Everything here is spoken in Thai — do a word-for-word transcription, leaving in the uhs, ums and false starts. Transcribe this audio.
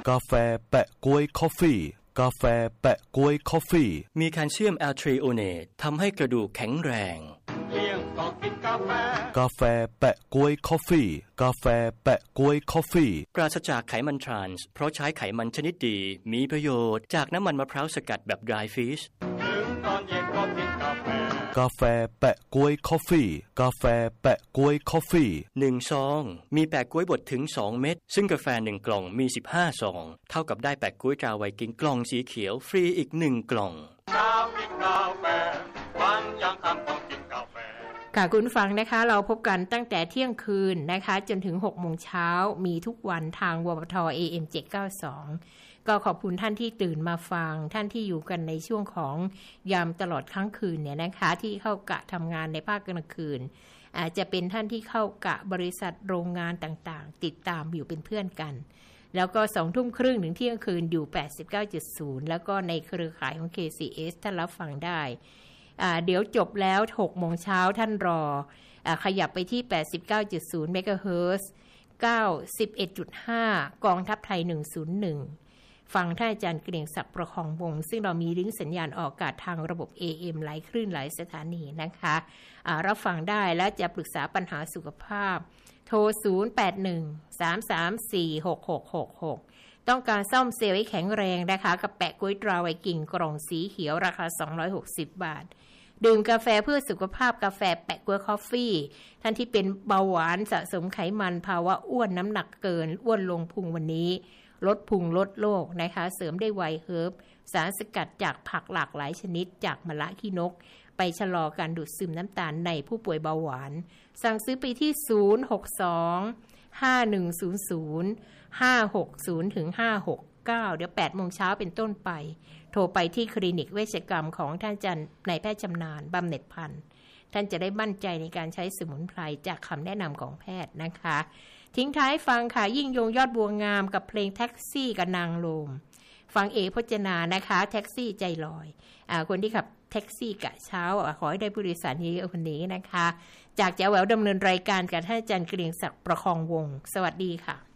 กาแฟแปะก๊วยคอฟฟี่กาแฟแปะก๊วยคอฟฟี่มีแคลเซียมแอลทรีโอเนตทำให้กระดูกแข็งแรงเลี้ยงก็กินกาแฟกาแฟแปะก๊วยคอฟฟี่กาแฟแปะก๊วยคอฟฟี่ปราศจากไขมันทรานส์เพราะใช้ไขมันชนิดดีมีประโยชน์จากน้ำมันมะพร้าวสกัดแบบ dry fish ถึงตอนเย็นก็กินกาแฟกาแฟแปะก๊วยคอฟฟี่กาแฟแปะก๊วยคอฟฟี่หนึ่งซองมีแปะก๊วยบดถึงสองเม็ดซึ่งกาแฟหนึ่งกล่องมีสิบห้าซองเท่ากับได้แปะก๊วยตราไวกิ้งกล่องสีเขียวฟรีอีกหนึ่งกล่องเช้ากินกาแฟวันยังค่ำต้องกินกาแฟค่ะคุณฟังนะคะเราพบกันตั้งแต่เที่ยงคืนนะคะจนถึงหกโมงเช้ามีทุกวันทาง วปท เอ เอ็ม เจ็ดเก้าสอง ก็ขอบคุณท่านที่ตื่นมาฟังท่านที่อยู่กันในช่วงของยามตลอดทั้งคืนเนี่ยนะคะที่เข้ากะทำงานในภาคกลางคืนอาจจะเป็นท่านที่เข้ากะบริษัทโรงงานต่างๆติดตามอยู่เป็นเพื่อนกันแล้วก็สองทุ่มครึ่งถึงเที่ยงคืนอยู่ แปดสิบเก้าจุดศูนย์ แล้วก็ในเครือข่ายของ เค ซี เอส ท่านรับฟังได้อ่าเดี๋ยวจบแล้วหกโมงเช้าท่านรออ่าขยับไปที่ แปดสิบเก้าจุดศูนย์ เมกะเฮิรตซ์ เก้าสิบเอ็ดจุดห้า กองทัพไทยหนึ่งศูนย์หนึ่งฟังท่านอาจารย์เกรียงศักดิ์ประคองวงศ์ซึ่งเรามีลิงก์สัญญาณออกอากาศทางระบบ เอ เอ็ม หลายคลื่นหลายสถานีนะคะอ่ารับฟังได้และจะปรึกษาปัญหาสุขภาพโทรศูนย์ แปด หนึ่ง สาม สาม สี่ หก หก หก หกต้องการซ่อมเซลล์ให้แข็งแรงนะคะกับแปะก๊วยตราไวกิ้งกล่องสีเขียวราคาสองร้อยหกสิบบาทดื่มกาแฟเพื่อสุขภาพกาแฟแปะก๊วยคอฟฟี่ท่านที่เป็นเบาหวานสะสมไขมันภาวะอ้วนน้ำหนักเกินอ้วนลงพุงวันนี้ลดพุงลดโรคนะคะเสริมได้ไวเฮิร์บสารสกัดจากผักหลากหลายชนิดจากมะละขี้นกไปชะลอการดูดซึมน้ำตาลในผู้ป่วยเบาหวานสั่งซื้อไปที่ศูนย์ หก สอง ห้า หนึ่ง ศูนย์ ศูนย์ ห้า หก ศูนย์ ถึง ห้า หก เก้าเดี๋ยว แปด โมงเช้าเป็นต้นไปโทรไปที่คลินิกเวชกรรมของท่านอาจารย์นายแพทย์ชำนาญบำเหน็จพันธุ์ท่านจะได้มั่นใจในการใช้สมุนไพรจากคำแนะนำของแพทย์นะคะทิ้งท้ายฟังค่ะยิ่งยงยอดบัวงามกับเพลงแท็กซี่กับนางโลมฟังเอพจนานะคะแท็กซี่ใจลอยอ่าคนที่ขับแท็กซี่กะเช้าขอให้ได้ผู้โดยสารเยอะคนนี้นะคะจากแจ๋วแหววดำเนินรายการกับท่านอาจารย์เกรียงศักดิ์ประคองวงศ์สวัสดีค่ะ